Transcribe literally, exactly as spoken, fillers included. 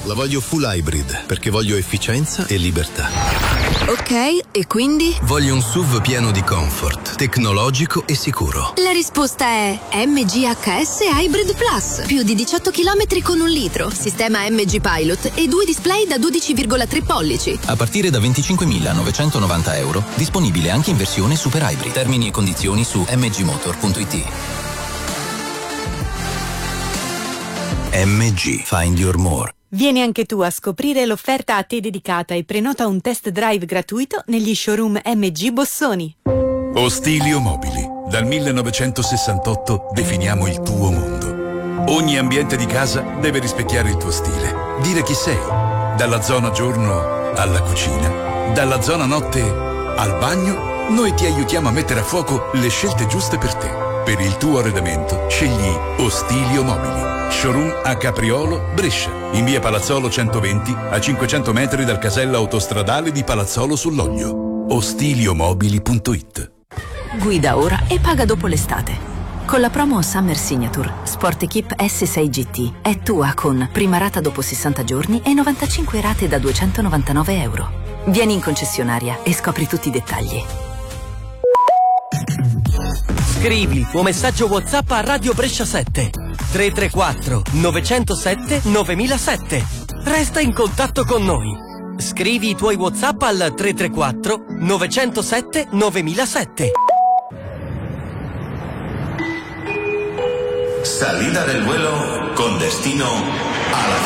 La voglio full hybrid perché voglio efficienza e libertà. Ok, e quindi? Voglio un S U V pieno di comfort, tecnologico e sicuro. La risposta è M G H S Hybrid Plus. Più di diciotto chilometri con un litro, sistema M G Pilot e due display da dodici virgola tre pollici. A partire da venticinquemilanovecentonovanta euro, disponibile anche in versione Super Hybrid. Termini e condizioni su m g motor punto i t. M G, find your more. Vieni anche tu a scoprire l'offerta a te dedicata e prenota un test drive gratuito negli showroom M G Bossoni. Ostilio Mobili. Dal millenovecentosessantotto definiamo il tuo mondo. Ogni ambiente di casa deve rispecchiare il tuo stile. Dire chi sei. Dalla zona giorno alla cucina. Dalla zona notte al bagno. Noi ti aiutiamo a mettere a fuoco le scelte giuste per te. Per il tuo arredamento scegli Ostilio Mobili. Showroom a Capriolo, Brescia, in via Palazzolo centoventi, a cinquecento metri dal casello autostradale di Palazzolo sull'Oglio. ostilio-mobili punto it. Guida ora e paga dopo l'estate. Con la promo Summer Signature, Sport Equip S sei G T è tua con prima rata dopo sessanta giorni e novantacinque rate da duecentonovantanove euro. Vieni in concessionaria e scopri tutti i dettagli. Scrivi il tuo messaggio WhatsApp a Radio Brescia sette tre tre quattro nove zero sette nove zero zero sette. Resta in contatto con noi. Scrivi i tuoi WhatsApp al tre tre quattro nove zero sette nove zero zero sette. Salida del vuelo con destino a la